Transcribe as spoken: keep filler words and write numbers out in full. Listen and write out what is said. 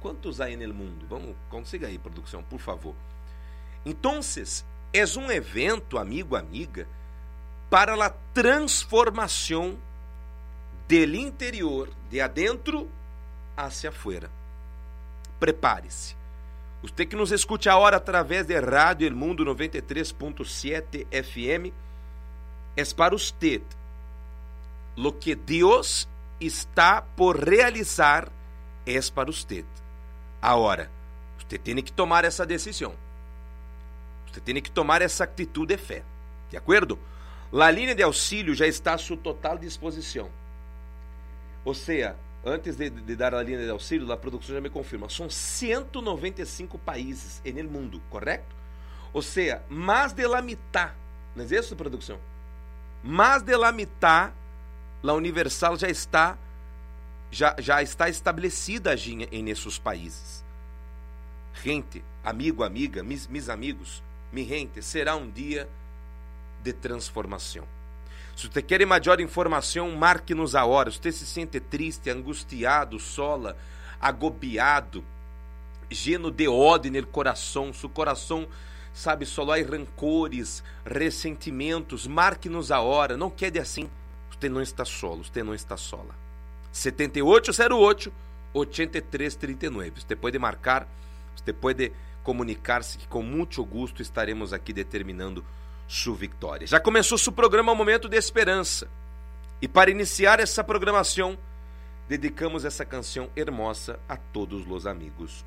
quantos há no mundo? Vamos, consiga aí, produção, por favor. Entonces, é um evento, amigo, amiga, para a transformação del interior, de adentro hacia afuera. Prepare-se. Você que nos escute agora através de Rádio El Mundo noventa e três ponto sete F M, é para você. Lo que Deus está por realizar é para você. Agora, você tem que tomar essa decisão. Você tem que tomar essa atitude de fé. De acordo? A linha de auxílio já está à sua total disposição. Ou seja, antes de, de dar a linha de auxílio, a produção já me confirma, são cento e noventa e cinco países no mundo, correto? Ou seja, mais de la mitad, não é isso, produção? Mais de la mitad, a Universal já está já, já está estabelecida em esses países. Gente, amigo, amiga, mis, mis amigos, mi gente, será um dia de transformação. Se você quer maior informação, marque-nos a hora. Se você se sente triste, angustiado, sola, agobiado, lleno de ódio no coração, seu coração, sabe, só há rancores, ressentimentos, marque-nos a hora. Não quede assim. Você não está solo, você não está sola. sete oito zero oito, oito três três nove. Você pode marcar, você pode comunicar-se que com muito gosto estaremos aqui determinando sua vitória. Já começou seu programa Momento de Esperança. E para iniciar essa programação, dedicamos essa canção hermosa a todos os amigos